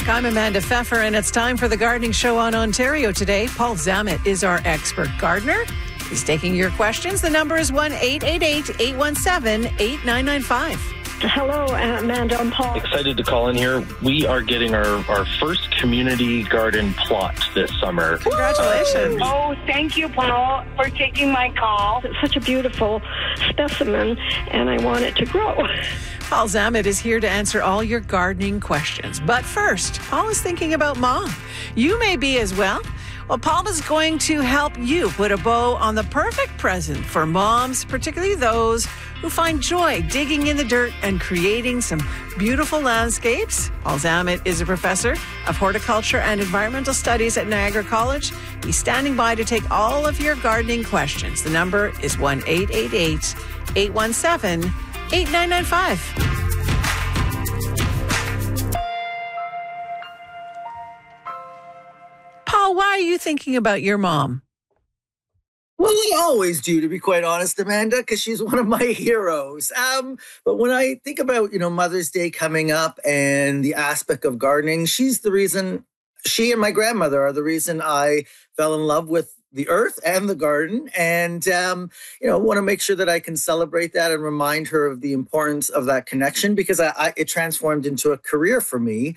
back. I'm Amanda Pfeffer, and it's time for the Gardening Show on Ontario Today. Paul Zammit is our expert gardener. He's taking your questions. The number is 1-888-817-8995. Hello, Amanda. I'm Paul. Excited to call in here. We are getting our first community garden plot this summer. Congratulations. Oh, thank you, Paul, for taking my call. It's such a beautiful specimen, and I want it to grow. Paul Zammit is here to answer all your gardening questions. But first, Paul is thinking about Mom. You may be as well. Well, Paul is going to help you put a bow on the perfect present for moms, particularly those who find joy digging in the dirt and creating some beautiful landscapes. Paul Zammit is a professor of horticulture and environmental studies at Niagara College. He's standing by to take all of your gardening questions. The number is 1-888-817-8995. Paul, why are you thinking about your mom? Well, I always do, to be quite honest, Amanda, because she's one of my heroes. But when I think about, Mother's Day coming up and the aspect of gardening, she's the reason, she and my grandmother are the reason I fell in love with the earth and the garden. And, want to make sure that I can celebrate that and remind her of the importance of that connection, because it transformed into a career for me.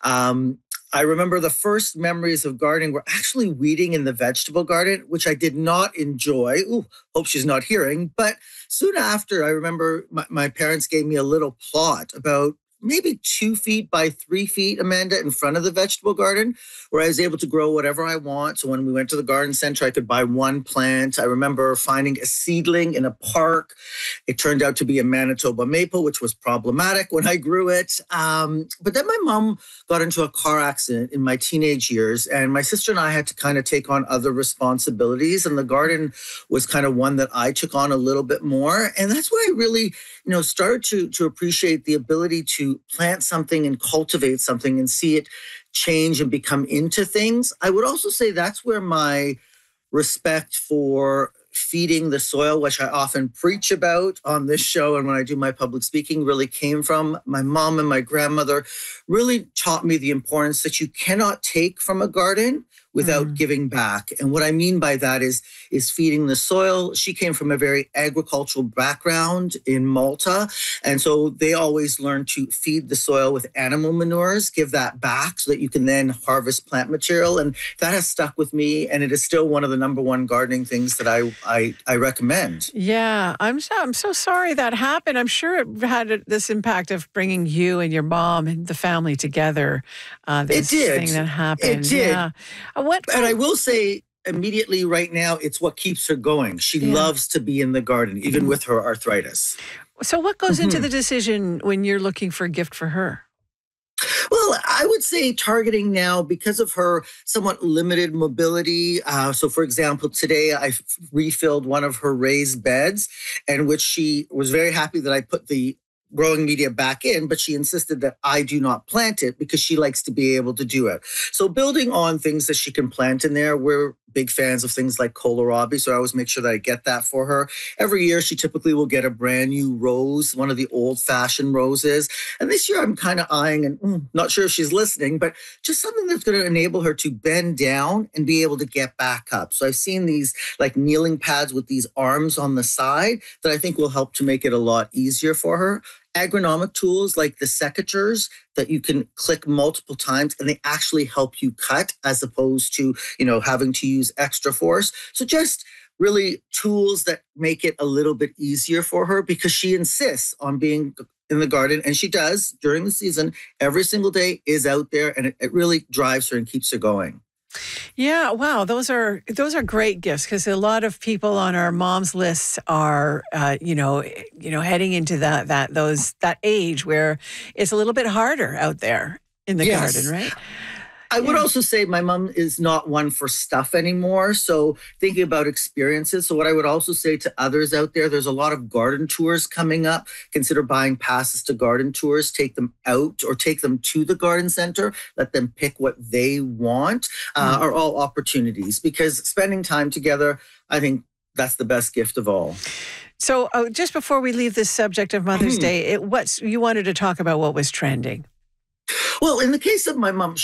I remember the first memories of gardening were actually weeding in the vegetable garden, which I did not enjoy. Ooh, hope she's not hearing. But soon after, I remember my parents gave me a little plot about maybe 2 feet by 3 feet, Amanda, in front of the vegetable garden, where I was able to grow whatever I want. So when we went to the garden center, I could buy one plant. I remember finding a seedling in a park. It turned out to be a Manitoba maple, which was problematic when I grew it. But then my mom got into a car accident in my teenage years, and my sister and I had to kind of take on other responsibilities. And the garden was kind of one that I took on a little bit more. And that's why I really, started to appreciate the ability to plant something and cultivate something and see it change and become into things. I would also say that's where my respect for feeding the soil, which I often preach about on this show and when I do my public speaking, really came from. My mom and my grandmother really taught me the importance that you cannot take from a garden without giving back. And what I mean by that is feeding the soil. She came from a very agricultural background in Malta. And so they always learned to feed the soil with animal manures, give that back so that you can then harvest plant material. And that has stuck with me. And it is still one of the number one gardening things that I recommend. Yeah, I'm so sorry that happened. I'm sure it had this impact of bringing you and your mom and the family together. This it did. Thing that happened. It did. Yeah. And I will say immediately right now, it's what keeps her going. She loves to be in the garden, even with her arthritis. So what goes into the decision when you're looking for a gift for her? Well, I would say targeting now because of her somewhat limited mobility. So, for example, today I refilled one of her raised beds, in which she was very happy that I put the growing media back in, but she insisted that I do not plant it because she likes to be able to do it. So building on things that she can plant in there, we're big fans of things like kohlrabi, so I always make sure that I get that for her. Every year, she typically will get a brand new rose, one of the old-fashioned roses. And this year, I'm kind of eyeing, and not sure if she's listening, but just something that's going to enable her to bend down and be able to get back up. So I've seen these like kneeling pads with these arms on the side that I think will help to make it a lot easier for her. Agronomic tools like the secateurs that you can click multiple times and they actually help you cut as opposed to, having to use extra force. So just really tools that make it a little bit easier for her because she insists on being in the garden, and she does during the season. Every single day is out there, and it really drives her and keeps her going. Yeah, wow, those are great gifts because a lot of people on our moms lists are, heading into that age where it's a little bit harder out there in the garden, right? I would also say my mom is not one for stuff anymore. So thinking about experiences. So what I would also say to others out there, there's a lot of garden tours coming up. Consider buying passes to garden tours, take them out or take them to the garden center, let them pick what they want, are all opportunities because spending time together, I think that's the best gift of all. So just before we leave this subject of Mother's Day, you wanted to talk about what was trending. Well, in the case of my mom,